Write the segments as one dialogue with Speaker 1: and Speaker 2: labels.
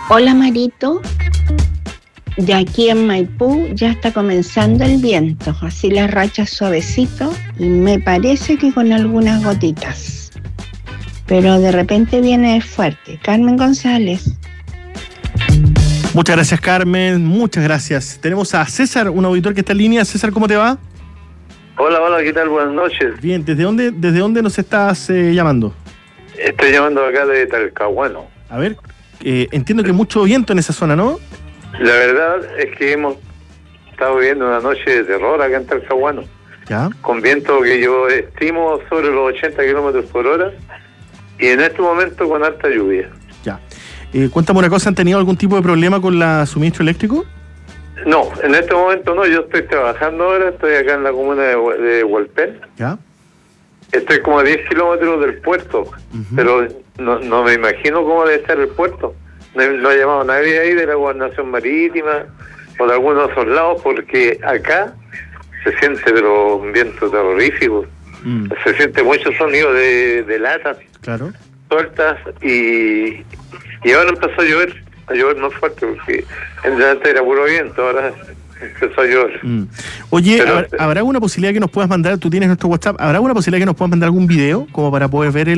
Speaker 1: Hola Marito, de aquí en Maipú ya está comenzando el viento, así las rachas suavecito y me parece que con algunas gotitas, pero de repente viene fuerte. Carmen González.
Speaker 2: Muchas gracias, Carmen, muchas gracias. Tenemos a César, un auditor que está en línea. César, ¿cómo te va?
Speaker 3: Hola, ¿qué tal? Buenas noches.
Speaker 2: Bien, ¿desde dónde nos estás llamando?
Speaker 3: Estoy llamando acá de Talcahuano.
Speaker 2: A ver, entiendo que hay mucho viento en esa zona, ¿no?
Speaker 3: La verdad es que hemos estado viviendo una noche de terror acá en Talcahuano.
Speaker 2: Ya.
Speaker 3: Con viento que yo estimo sobre los 80 kilómetros por hora y en este momento con alta lluvia.
Speaker 2: Ya. Cuéntame una cosa, ¿han tenido algún tipo de problema con el suministro eléctrico?
Speaker 3: No, en este momento no, yo estoy trabajando ahora, estoy acá en la comuna de Hualpén.
Speaker 2: Ya.
Speaker 3: Estoy como a 10 kilómetros del puerto, pero no me imagino cómo debe estar el puerto. No ha llamado nadie ahí de la gobernación marítima o de algunos de esos lados, porque acá se siente pero un viento terrorífico. Se siente mucho sonido de latas,
Speaker 2: claro,
Speaker 3: sueltas, y ahora empezó a llover más fuerte, porque antes era puro viento, ahora empezó a llover.
Speaker 2: Oye,
Speaker 3: Pero,
Speaker 2: ¿habrá alguna posibilidad que nos puedas mandar, tú tienes nuestro WhatsApp, ¿habrá alguna posibilidad que nos puedas mandar algún video como para poder ver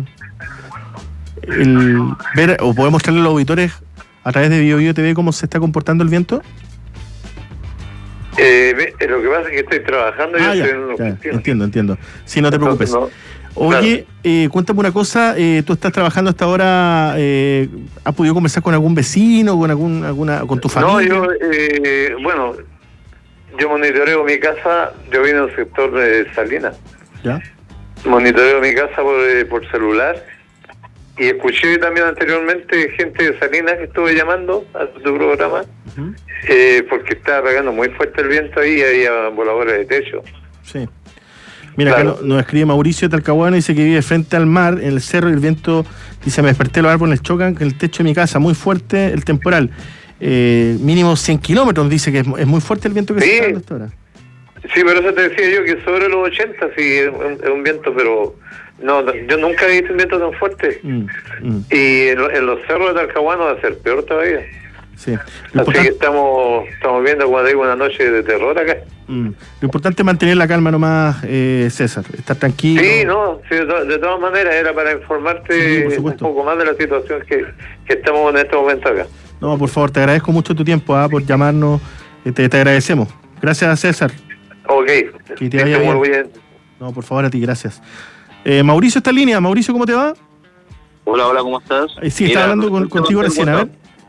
Speaker 2: ver o poder mostrarle a los auditores a través de BioBio TV cómo se está comportando el viento?
Speaker 3: Lo que pasa es que estoy trabajando y estoy en una oficina. Entiendo. Sí, no te preocupes. Entonces,
Speaker 2: Oye, claro. Cuéntame una cosa, tú estás trabajando hasta ahora, ¿has podido conversar con algún vecino, con tu familia?
Speaker 3: No, yo monitoreo mi casa, yo vine del sector de Salinas.
Speaker 2: ¿Ya?
Speaker 3: Monitoreo mi casa por celular y escuché también anteriormente gente de Salinas que estuve llamando a tu programa, porque estaba pegando muy fuerte el viento ahí y había voladores de techo.
Speaker 2: Sí. Mira, claro. Acá nos escribe Mauricio de Talcahuano, dice que vive frente al mar, en el cerro, y el viento, dice, me desperté, los árboles chocan con el techo de mi casa, muy fuerte el temporal, mínimo 100 kilómetros, dice que es muy fuerte el viento que se está dando hasta ahora.
Speaker 3: Sí, pero eso te decía yo, que sobre los 80 sí es un viento, pero no, yo nunca he visto un viento tan fuerte. Y en los cerros de Talcahuano va a ser peor todavía.
Speaker 2: Sí.
Speaker 3: Así que estamos viendo, como digo, una noche de terror acá.
Speaker 2: Lo importante es mantener la calma nomás, César, estar tranquilo.
Speaker 3: Sí, de todas maneras era para informarte un poco más de la situación que estamos en este momento acá.
Speaker 2: No, por favor, te agradezco mucho tu tiempo, por llamarnos, te agradecemos. Gracias, César.
Speaker 3: Ok,
Speaker 2: que te vaya
Speaker 3: muy bien.
Speaker 2: No, por favor, a ti, gracias. Mauricio está en línea. Mauricio, ¿cómo te va?
Speaker 4: Hola, ¿cómo estás?
Speaker 2: Sí, estaba hablando contigo recién, a ver.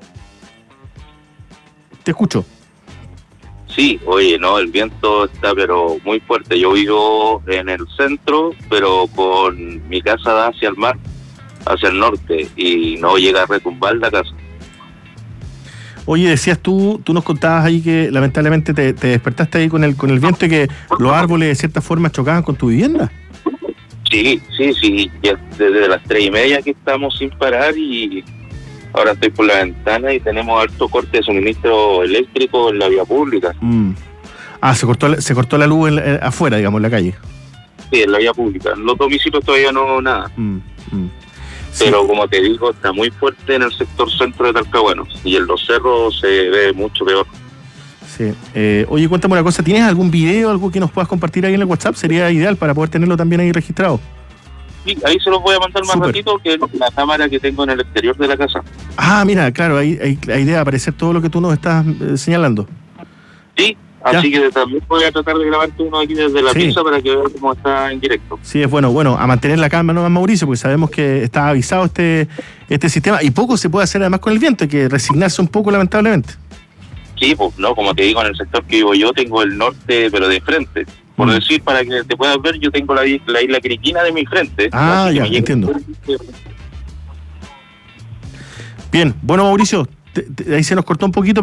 Speaker 2: Te escucho.
Speaker 4: Sí, oye, no, el viento está pero muy fuerte. Yo vivo en el centro, pero con mi casa da hacia el mar, hacia el norte, y no llega a retumbar la casa.
Speaker 2: Oye, decías tú nos contabas ahí que lamentablemente te despertaste ahí con el viento y que los árboles de cierta forma chocaban con tu vivienda.
Speaker 4: Sí, ya desde las 3:30 que estamos sin parar, y ahora estoy por la ventana y tenemos alto corte de suministro eléctrico en la vía pública.
Speaker 2: Se cortó la luz afuera, digamos, en la calle.
Speaker 4: Sí, en la vía pública. En los domicilios todavía no nada.
Speaker 2: Sí.
Speaker 4: Pero como te digo, está muy fuerte en el sector centro de Talcahuano, y en los cerros se ve mucho peor.
Speaker 2: Sí. Oye, cuéntame una cosa, ¿tienes algún video, algo que nos puedas compartir ahí en el WhatsApp? Sería ideal para poder tenerlo también ahí registrado.
Speaker 4: Sí, ahí se los voy a mandar más ratito, que es la cámara que tengo en el exterior de la casa.
Speaker 2: Mira, claro, ahí la idea de aparecer todo lo que tú nos estás señalando.
Speaker 4: Sí, así que también voy a tratar de grabarte uno aquí desde la pieza para que veas cómo está en directo.
Speaker 2: Sí, es bueno, a mantener la calma nomás, Mauricio, porque sabemos que está avisado este sistema, y poco se puede hacer además con el viento, hay que resignarse un poco, lamentablemente.
Speaker 4: Sí, pues no, como te digo, en el sector que vivo yo tengo el norte, pero de frente. Por decir, para que te puedas ver, yo tengo la isla Quiriquina de mi frente.
Speaker 2: Ya, entiendo. Bien, bueno, Mauricio, ahí se nos cortó un poquito.